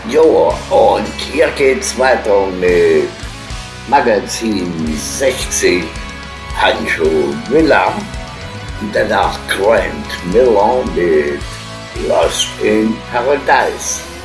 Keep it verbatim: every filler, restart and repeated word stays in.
Jo, und hier geht's weiter mit Magazin sechzig, Hancho Miller und danach Grant Miller mit Lost in Paradise.